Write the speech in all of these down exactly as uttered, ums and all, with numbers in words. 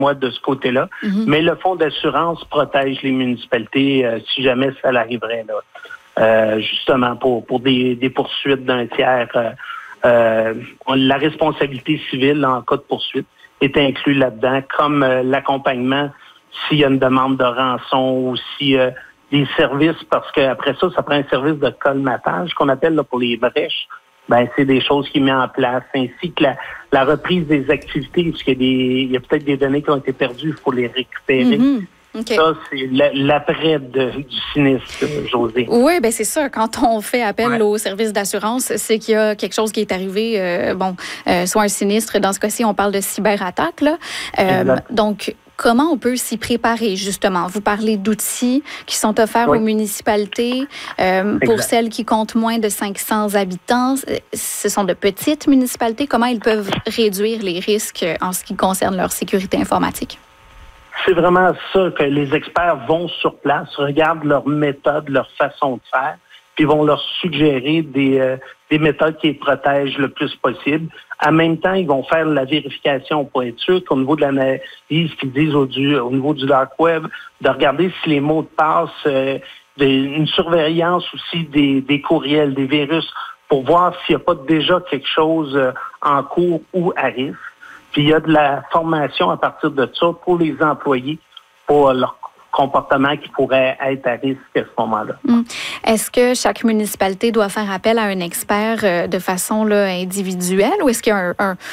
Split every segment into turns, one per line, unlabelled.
moi de ce côté-là.
Mm-hmm.
Mais le fonds d'assurance protège les municipalités euh, si jamais ça l'arriverait, là. Euh, justement, pour, pour des, des poursuites d'un tiers. Euh, euh, la responsabilité civile en cas de poursuite est inclus là-dedans, comme euh, l'accompagnement s'il y a une demande de rançon ou si euh, des services, parce qu'après ça, ça prend un service de colmatage qu'on appelle là, pour les brèches. Ben, c'est des choses qui met en place, ainsi que la, la reprise des activités, parce qu'il y a, des, il y a peut-être des données qui ont été perdues, il faut les récupérer.
Mm-hmm. Okay.
Ça, c'est l'après de, du sinistre, Josée.
Oui, bien c'est ça. Quand on fait appel
ouais.
au service d'assurance, c'est qu'il y a quelque chose qui est arrivé, euh, bon, euh, soit un sinistre. Dans ce cas-ci, on parle de cyberattaque, là. Euh, donc, comment on peut s'y préparer, justement? Vous parlez d'outils qui sont offerts oui. aux municipalités. Euh, pour celles qui comptent moins de cinq cents habitants, ce sont de petites municipalités. Comment ils peuvent réduire les risques en ce qui concerne leur sécurité informatique?
C'est vraiment ça que les experts vont sur place, regardent leur méthode, leur façon de faire, puis vont leur suggérer des, euh, des méthodes qui les protègent le plus possible. En même temps, ils vont faire la vérification pour être sûr qu'au niveau de l'analyse qu'ils disent au, du, au niveau du dark web, de regarder si les mots de passe, euh, des, une surveillance aussi des, des courriels, des virus, pour voir s'il n'y a pas déjà quelque chose euh, en cours ou à risque. Puis il y a de la formation à partir de ça pour les employés, pour leur comportement qui pourrait être à risque à ce moment-là.
Mmh. Est-ce que chaque municipalité doit faire appel à un expert euh, de façon là, individuelle ou est-ce qu'il y a un, un,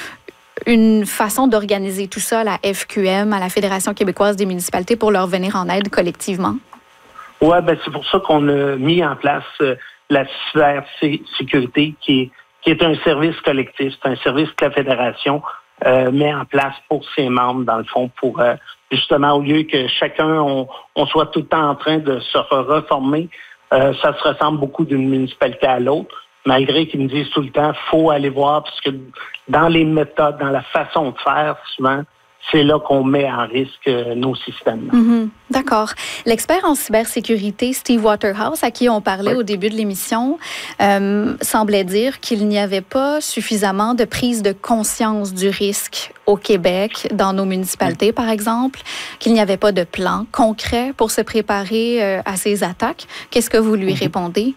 une façon d'organiser tout ça à la F Q M, à la Fédération québécoise des municipalités, pour leur venir en aide collectivement?
Oui, ben c'est pour ça qu'on a mis en place euh, la cybersécurité qui est, qui est un service collectif, c'est un service que la Fédération Euh, met en place pour ses membres, dans le fond, pour euh, justement, au lieu que chacun, on, on soit tout le temps en train de se reformer, euh, ça se ressemble beaucoup d'une municipalité à l'autre, malgré qu'ils me disent tout le temps, faut aller voir, parce que dans les méthodes, dans la façon de faire, souvent, c'est là qu'on met en risque euh, nos systèmes.
Mm-hmm. D'accord. L'expert en cybersécurité, Steve Waterhouse, à qui on parlait oui. au début de l'émission, euh, semblait dire qu'il n'y avait pas suffisamment de prise de conscience du risque au Québec, dans nos municipalités, oui. par exemple, qu'il n'y avait pas de plan concret pour se préparer euh, à ces attaques. Qu'est-ce que vous lui mm-hmm. répondez?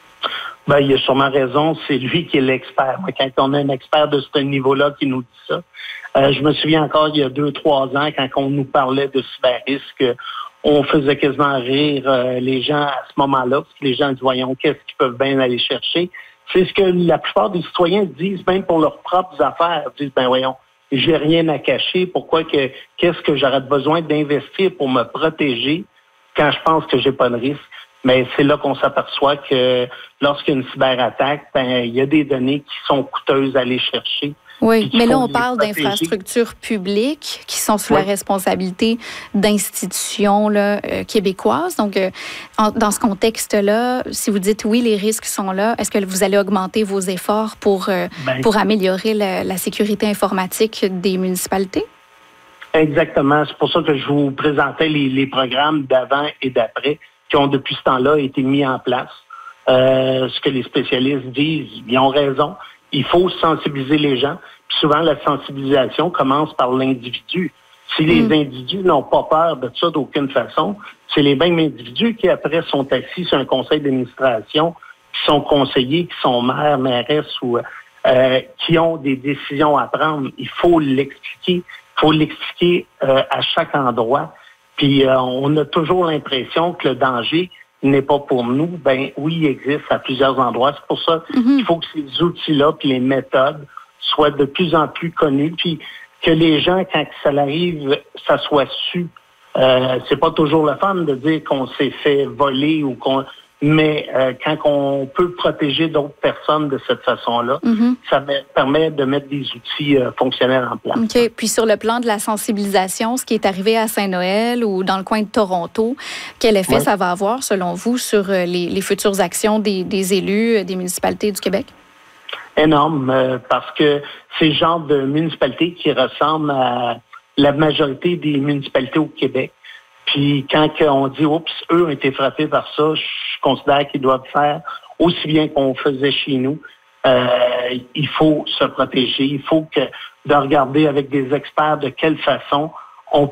Ben, il a sûrement raison, c'est lui qui est l'expert. Quand on a un expert de ce niveau-là qui nous dit ça, euh, je me souviens encore il y a deux, trois ans, quand on nous parlait de cyber-risque, on faisait quasiment rire euh, les gens à ce moment-là, parce que les gens disent, voyons, qu'est-ce qu'ils peuvent bien aller chercher? C'est ce que la plupart des citoyens disent, même pour leurs propres affaires. Ils disent, ben voyons, j'ai rien à cacher, pourquoi que, qu'est-ce que j'aurais besoin d'investir pour me protéger quand je pense que j'ai pas de risque? Mais c'est là qu'on s'aperçoit que lorsqu'il y a une cyberattaque, ben, il y a des données qui sont coûteuses à aller chercher.
Oui, mais là, on parle d'infrastructures publiques qui sont sous oui. la responsabilité d'institutions là, euh, québécoises. Donc, euh, en, dans ce contexte-là, si vous dites oui, les risques sont là, est-ce que vous allez augmenter vos efforts pour, euh, ben, pour améliorer la, la sécurité informatique des municipalités?
Exactement. C'est pour ça que je vous présentais les, les programmes d'avant et d'après qui ont depuis ce temps-là été mis en place. Euh, ce que les spécialistes disent, ils ont raison. Il faut sensibiliser les gens. Puis souvent, la sensibilisation commence par l'individu. Si les mmh. individus n'ont pas peur de ça d'aucune façon, c'est les mêmes individus qui, après, sont assis sur un conseil d'administration, qui sont conseillers, qui sont maires, mairesses ou euh, qui ont des décisions à prendre. Il faut l'expliquer. Il faut l'expliquer euh, à chaque endroit. Puis euh, on a toujours l'impression que le danger n'est pas pour nous. Ben oui, il existe à plusieurs endroits. C'est pour ça mm-hmm. qu'il faut que ces outils-là puis les méthodes soient de plus en plus connus. Puis que les gens, quand ça arrive, ça soit su. Euh, c'est pas toujours le fun de dire qu'on s'est fait voler ou qu'on... Mais euh, quand on peut protéger d'autres personnes de cette façon-là, mm-hmm. ça me permet de mettre des outils euh, fonctionnels en place.
OK. Puis sur le plan de la sensibilisation, ce qui est arrivé à Saint-Noël ou dans le coin de Toronto, quel effet ouais. ça va avoir, selon vous, sur les, les futures actions des, des élus des municipalités du Québec?
Énorme, euh, parce que c'est le genre de municipalités qui ressemblent à la majorité des municipalités au Québec. Puis quand on dit « Oups, eux ont été frappés par ça », je considère qu'ils doivent faire aussi bien qu'on faisait chez nous. Euh, il faut se protéger. Il faut que de regarder avec des experts de quelle façon